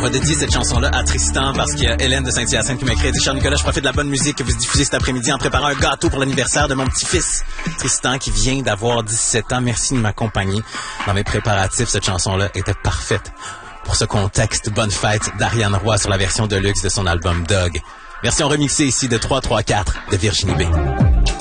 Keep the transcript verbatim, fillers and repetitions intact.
va dédier cette chanson-là à Tristan parce qu'il y a Hélène de Saint-Hyacinthe qui m'a écrit. Elle dit, cher Nicolas, je profite de la bonne musique que vous diffusez cet après-midi en préparant un gâteau pour l'anniversaire de mon petit-fils Tristan qui vient d'avoir dix-sept ans. Merci de m'accompagner dans mes préparatifs. Cette chanson-là était parfaite pour ce contexte. Bonne fête d'Ariane Roy sur la version deluxe de son album Dog. Version remixée ici de trois trois quatre de Virginie B.